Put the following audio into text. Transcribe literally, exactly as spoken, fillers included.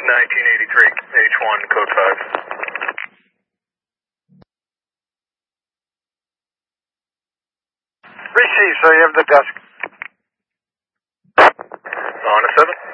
nineteen eighty-three, H one, code five. Receive, sir, you have the desk. On a seven.